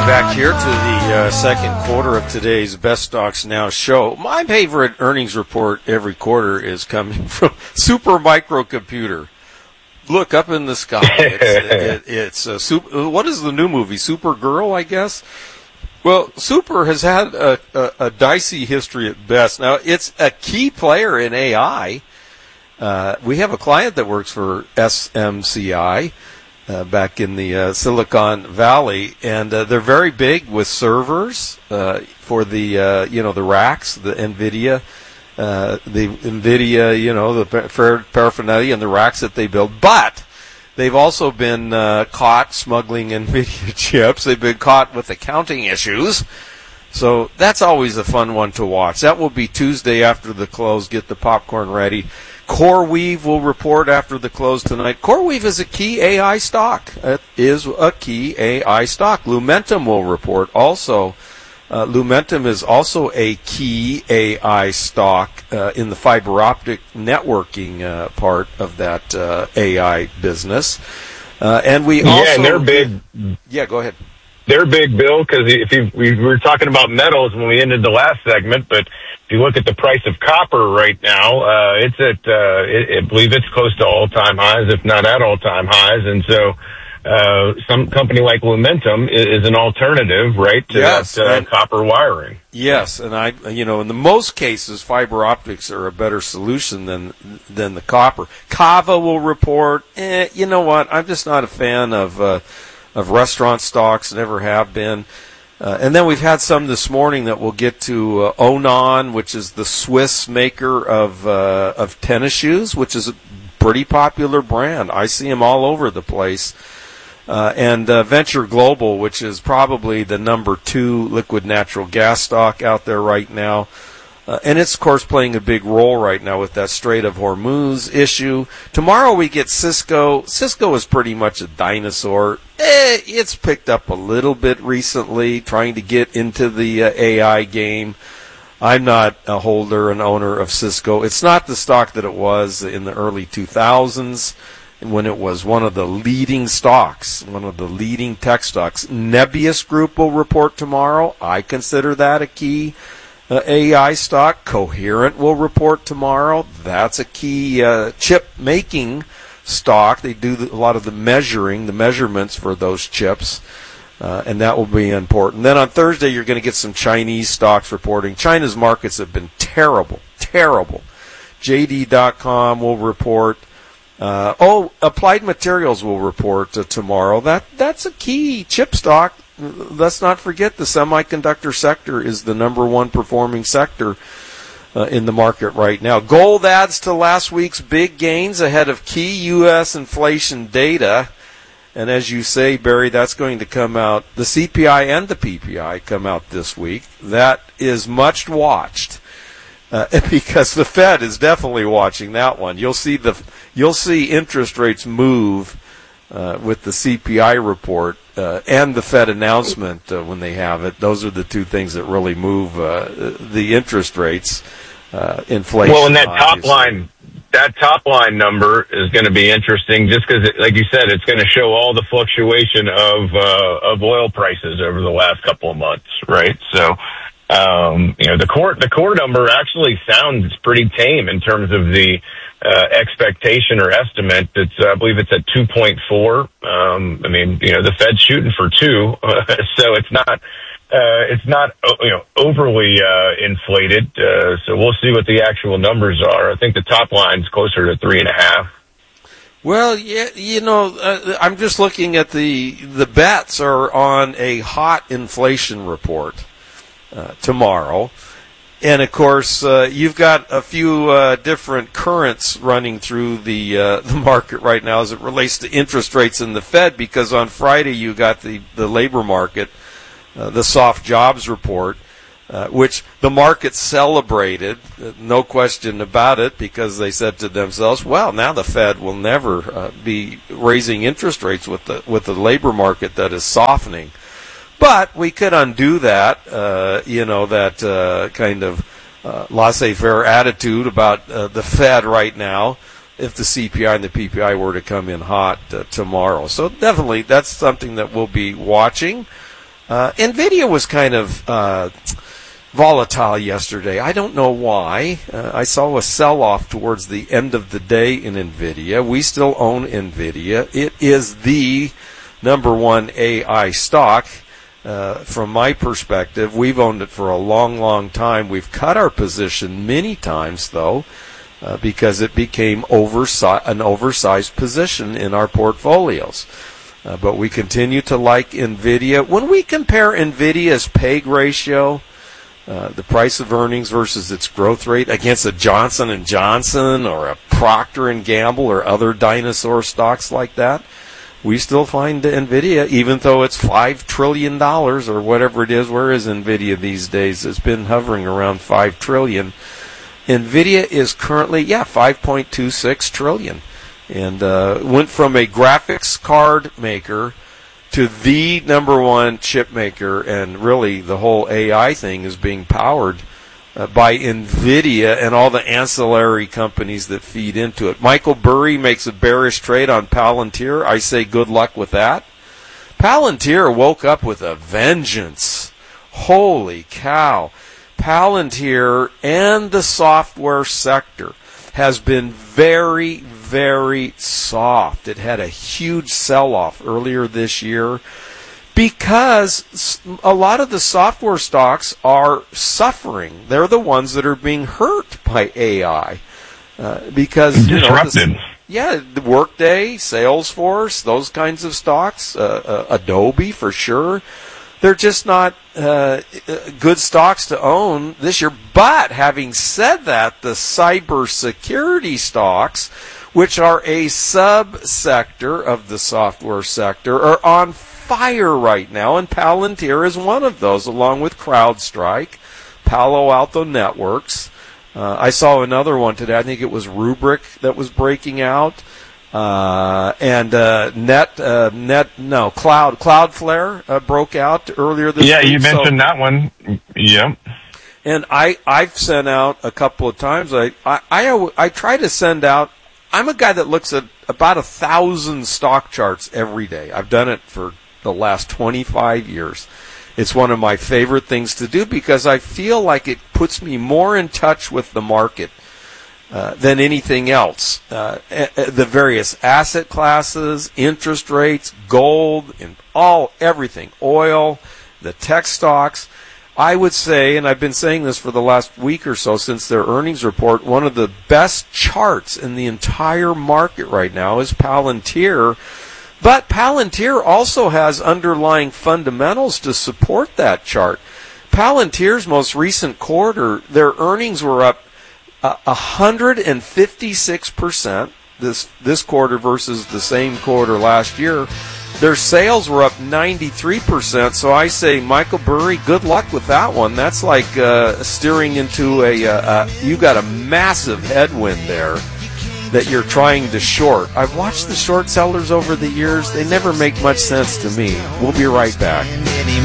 Welcome back here to the second quarter of today's Best Stocks Now show. My favorite earnings report every quarter is coming from Super Microcomputer. Look up in the sky. It's what is the new movie? Supergirl, I guess. Well, Super has had a dicey history at best. Now, it's a key player in AI. We have a client that works for SMCI. Back in the Silicon Valley, and they're very big with servers for the the racks, the NVIDIA, the paraphernalia and the racks that they build. But they've also been caught smuggling NVIDIA chips. They've been caught with accounting issues. So that's always a fun one to watch. That will be Tuesday after the close. Get the popcorn ready. CoreWeave will report after the close tonight. CoreWeave is a key AI stock. It is a key AI stock. Lumentum will report also. Lumentum is also a key AI stock in the fiber optic networking part of that AI business. And we also... and they're big. Yeah, go ahead. They're big, Bill, because we were talking about metals when we ended the last segment, but if you look at the price of copper right now, it's at, I believe it's close to all-time highs, if not at all-time highs, and so some company like Lumentum is an alternative, right, to that copper wiring. Yes, and in the most cases, fiber optics are a better solution than the copper. Kava will report. You know what? I'm just not a fan of restaurant stocks, never have been. And then we've had some this morning that we'll get to. Onan, which is the Swiss maker of tennis shoes, which is a pretty popular brand. I see them all over the place. And Venture Global, which is probably the number 2 liquid natural gas stock out there right now. And it's, of course, playing a big role right now with that Strait of Hormuz issue. Tomorrow we get Cisco. Cisco is pretty much a dinosaur. It's picked up a little bit recently, trying to get into the AI game. I'm not a holder and owner of Cisco. It's not the stock that it was in the early 2000s when it was one of the leading stocks, one of the leading tech stocks. Nebius Group will report tomorrow. I consider that a key AI stock. Coherent will report tomorrow. That's a key chip making stock. They do a lot of the measurements for those chips, and that will be important. Then on Thursday, you're going to get some Chinese stocks reporting. China's markets have been terrible. JD.com will report. Applied Materials will report tomorrow. That's a key chip stock. Let's not forget the semiconductor sector is the number 1 performing sector in the market right now. Gold adds to last week's big gains ahead of key U.S. inflation data. And as you say, Barry, that's going to come out. The CPI and the PPI come out this week. That is much watched because the Fed is definitely watching that one. You'll see interest rates move with the CPI report and the Fed announcement when they have it. Those are the two things that really move the interest rates, inflation. Well, and that top line number is going to be interesting just because, like you said, it's going to show all the fluctuation of oil prices over the last couple of months, right? So, the core number actually sounds pretty tame in terms of the expectation or estimate. It's, I believe it's at 2.4. The Fed's shooting for 2, so it's not overly inflated. So we'll see what the actual numbers are. I think the top line's closer to 3.5. Well, yeah, I'm just looking at the bets are on a hot inflation report tomorrow. And, of course, you've got a few different currents running through the market right now as it relates to interest rates in the Fed, because on Friday you got the labor market, the soft jobs report, which the market celebrated, no question about it, because they said to themselves, well, now the Fed will never be raising interest rates with the labor market that is softening. But we could undo that, that kind of laissez-faire attitude about the Fed right now if the CPI and the PPI were to come in hot tomorrow. So definitely that's something that we'll be watching. NVIDIA was kind of volatile yesterday. I don't know why. I saw a sell-off towards the end of the day in NVIDIA. We still own NVIDIA. It is the number one AI stock. From my perspective, we've owned it for a long, long time. We've cut our position many times, though, because it became an oversized position in our portfolios. But we continue to like NVIDIA. When we compare NVIDIA's PEG ratio, the price of earnings versus its growth rate, against a Johnson & Johnson or a Procter & Gamble or other dinosaur stocks like that, we still find NVIDIA, even though it's $5 trillion or whatever it is. Where is NVIDIA these days? It's been hovering around $5 trillion. NVIDIA is currently, $5.26 trillion. And went from a graphics card maker to the number one chip maker, and really the whole AI thing is being powered by NVIDIA and all the ancillary companies that feed into it. Michael Burry makes a bearish trade on Palantir. I say good luck with that. Palantir woke up with a vengeance. Holy cow. Palantir and the software sector has been very, very soft. It had a huge sell-off earlier this year because a lot of the software stocks are suffering. They're the ones that are being hurt by AI because disrupted. The Workday, Salesforce, those kinds of stocks, Adobe for sure. They're just not good stocks to own this year. But having said that, the cybersecurity stocks, which are a subsector of the software sector, are on fire right now, and Palantir is one of those, along with CrowdStrike, Palo Alto Networks. I saw another one today. I think it was Rubrik that was breaking out. Cloudflare broke out earlier this week. Yeah, you mentioned that one. Yep. And I've sent out a couple of times. I try to send out. I'm a guy that looks at about 1,000 stock charts every day. I've done it for the last 25 years. It's one of my favorite things to do because I feel like it puts me more in touch with the market than anything else. The various asset classes, interest rates, gold, and everything, oil, the tech stocks. I would say, and I've been saying this for the last week or so since their earnings report, one of the best charts in the entire market right now is Palantir. But Palantir also has underlying fundamentals to support that chart. Palantir's most recent quarter, their earnings were up 156% this quarter versus the same quarter last year. Their sales were up 93%, so I say, Michael Burry, good luck with that one. That's like steering into you got a massive headwind there that you're trying to short. I've watched the short sellers over the years. They never make much sense to me. We'll be right back.